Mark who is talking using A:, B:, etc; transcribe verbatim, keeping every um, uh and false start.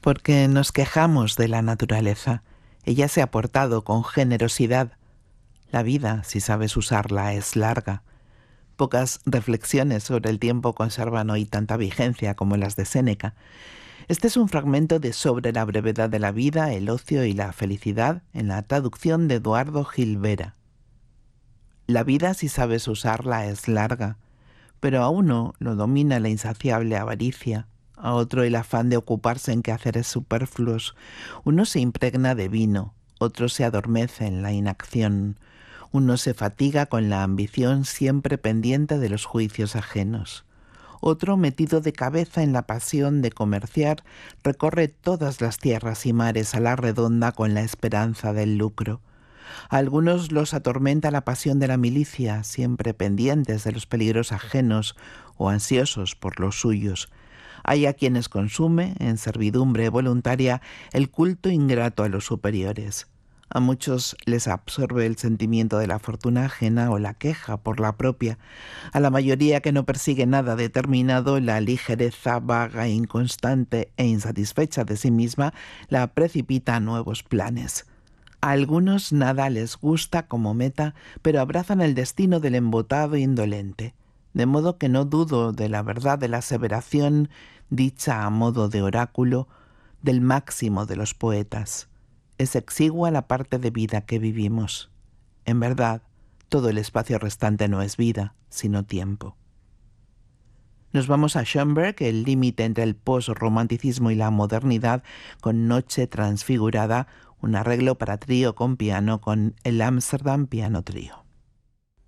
A: Porque nos quejamos de la naturaleza. Ella se ha portado con generosidad. La vida, si sabes usarla, es larga. Pocas reflexiones sobre el tiempo conservan hoy tanta vigencia como las de Séneca. Este es un fragmento de Sobre la brevedad de la vida, el ocio y la felicidad, en la traducción de Eduardo Gil Vera. La vida, si sabes usarla, es larga, pero a uno lo domina la insaciable avaricia, a otro el afán de ocuparse en quehaceres superfluos. Uno se impregna de vino, otro se adormece en la inacción. Uno se fatiga con la ambición siempre pendiente de los juicios ajenos. Otro, metido de cabeza en la pasión de comerciar, recorre todas las tierras y mares a la redonda con la esperanza del lucro. A algunos los atormenta la pasión de la milicia, siempre pendientes de los peligros ajenos o ansiosos por los suyos. Hay a quienes consume, en servidumbre voluntaria, el culto ingrato a los superiores. A muchos les absorbe el sentimiento de la fortuna ajena o la queja por la propia. A la mayoría que no persigue nada determinado, la ligereza vaga, inconstante e insatisfecha de sí misma la precipita a nuevos planes. A algunos nada les gusta como meta, pero abrazan el destino del embotado indolente. De modo que no dudo de la verdad de la aseveración, dicha a modo de oráculo, del máximo de los poetas. Es exigua la parte de vida que vivimos. En verdad, todo el espacio restante no es vida, sino tiempo. Nos vamos a Schoenberg, el límite entre el post-romanticismo y la modernidad, con Noche Transfigurada, un arreglo para trío con piano con el Amsterdam Piano Trío.